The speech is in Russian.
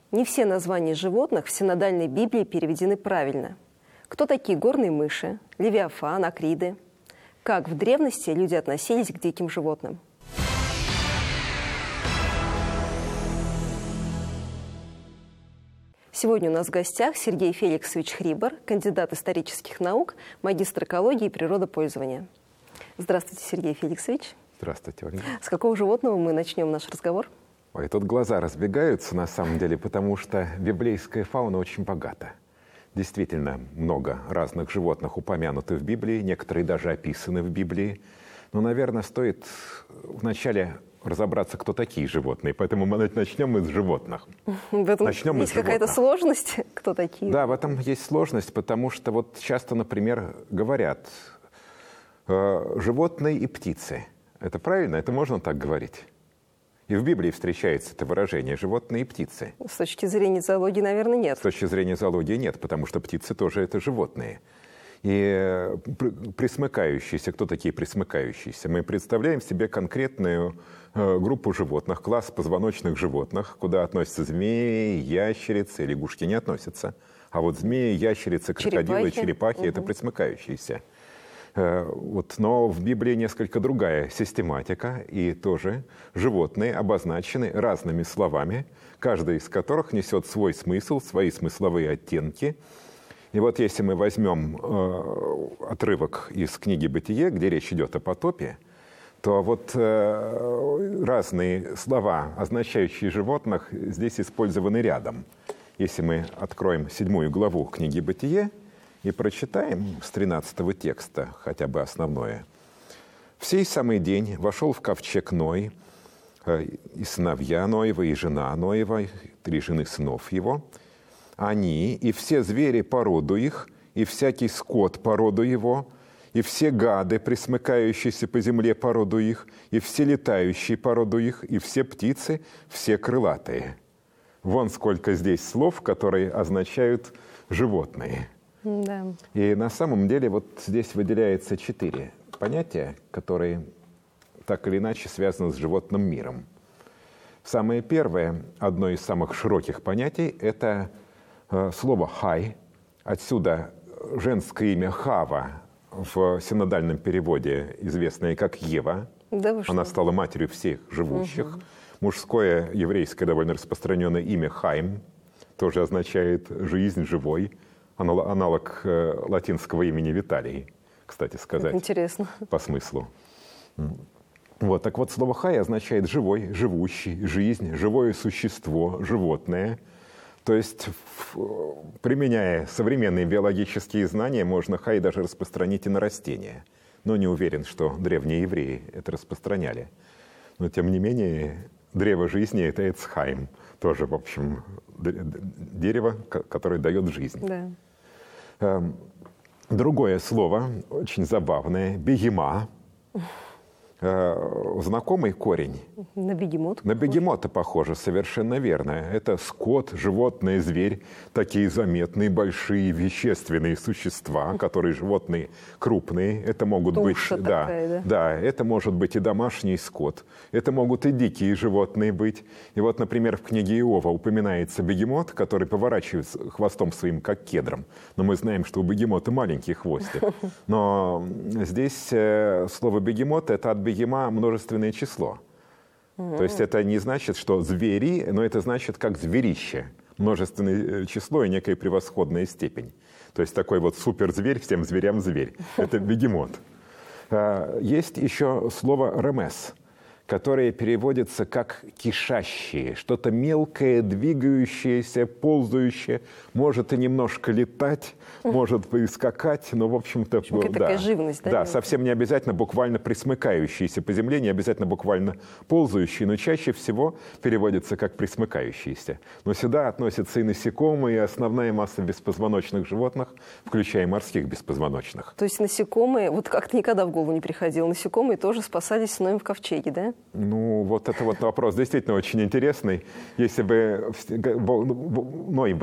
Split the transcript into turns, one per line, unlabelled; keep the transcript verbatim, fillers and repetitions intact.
Не все названия животных в синодальной Библии переведены правильно. Кто такие горные мыши, левиафан, акриды? Как в древности люди относились к диким животным? Сегодня у нас в гостях Сергей Феликсович Хрибор, кандидат исторических наук, магистр экологии и природопользования. Здравствуйте, Сергей Феликсович.
Здравствуйте, Ольга.
С какого животного мы начнем наш разговор?
Ой, тут глаза разбегаются на самом деле, потому что библейская фауна очень богата. Действительно, много разных животных упомянуты в Библии, некоторые даже описаны в Библии. Но, наверное, стоит вначале разобраться, кто такие животные. Поэтому мы начнем мы с животных.
В этом
начнем
есть какая-то сложность, кто такие?
Да, в этом есть сложность, потому что вот часто, например, говорят э, животные и птицы. Это правильно? Это можно так говорить? И в Библии встречается это выражение «животные и птицы».
С точки зрения зоологии, наверное, нет.
С точки зрения зоологии нет, потому что птицы тоже это животные. И пресмыкающиеся, кто такие пресмыкающиеся? Мы представляем себе конкретную э, группу животных, класс позвоночных животных, куда относятся змеи, ящерицы, лягушки не относятся. А вот змеи, ящерицы, крокодилы, черепахи, черепахи угу. это пресмыкающиеся. Вот, но в Библии несколько другая систематика, и тоже животные обозначены разными словами, каждый из которых несет свой смысл, свои смысловые оттенки. И вот если мы возьмем э, отрывок из книги «Бытие», где речь идет о потопе, то вот э, разные слова, означающие животных, здесь использованы рядом. Если мы откроем седьмую главу книги «Бытие», и прочитаем с тринадцатого текста хотя бы основное. «В сей самый день вошел в ковчег Ной, и сыновья Ноева, и жена Ноева, три жены сынов его. Они и все звери по роду их, и всякий скот по роду его, и все гады, пресмыкающиеся по земле по роду их, и все летающие по роду их, и все птицы, все крылатые». Вон сколько здесь слов, которые означают животные.
Да.
И на самом деле вот здесь выделяется четыре понятия, которые так или иначе связаны с животным миром. Самое первое, одно из самых широких понятий, это э, слово «хай». Отсюда женское имя Хава в синодальном переводе, известное как Ева.
Да вы что? Она
стала матерью всех живущих. Угу. Мужское еврейское довольно распространенное имя Хаим тоже означает «жизнь, живой». Аналог э, латинского имени Виталий, кстати сказать.
Интересно.
По смыслу. Вот, так вот, слово «хай» означает «живой», «живущий», «жизнь», «живое существо», «животное». То есть, в, применяя современные биологические знания, можно «хай» даже распространить и на растения. Но не уверен, что древние евреи это распространяли. Но, тем не менее, древо жизни – это Эцхайм. Тоже, в общем, дерево, которое дает жизнь.
Да.
Другое слово, очень забавное, бегема. Знакомый корень?
На бегемот.
На бегемота похоже, совершенно верно. Это скот, животное, зверь, такие заметные, большие, вещественные существа, которые животные крупные. Это могут
Туша
быть,
такая,
да,
да?
да, это может быть и домашний скот. Это могут и дикие животные быть. И вот, например, в книге Иова упоминается бегемот, который поворачивается хвостом своим, как кедром. Но мы знаем, что у бегемота маленький хвостик. Но здесь слово бегемот – это от бегема множественное число. Mm-hmm. То есть это не значит, что звери, но это значит как зверище. Множественное число и некая превосходная степень. То есть такой вот суперзверь, всем зверям зверь. Это бегемот. Есть еще слово «ремес», которое переводится как «кишащие». Что-то мелкое, двигающееся, ползающее, может и немножко летать, может и скакать, но, в общем-то...
Да, такая живность, да?
Да, совсем не обязательно буквально присмыкающиеся по земле, не обязательно буквально ползающие, но чаще всего переводится как присмыкающиеся. Но сюда относятся и насекомые, и основная масса беспозвоночных животных, включая морских беспозвоночных.
То есть насекомые, вот как-то никогда в голову не приходило, насекомые тоже спасались с Ноем в ковчеге, да?
Ну, вот это вот вопрос действительно очень интересный. Если бы Ной